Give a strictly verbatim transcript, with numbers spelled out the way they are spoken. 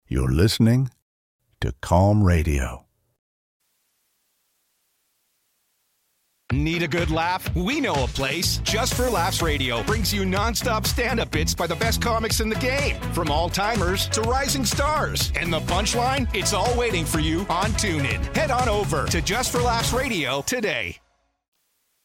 You're listening to Calm Radio. Need a good laugh? We know a place. Just for Laughs Radio brings you nonstop stand-up bits by the best comics in the game, from all-timers to rising stars. And the punchline? It's all waiting for you on TuneIn. Head on over to Just for Laughs Radio today.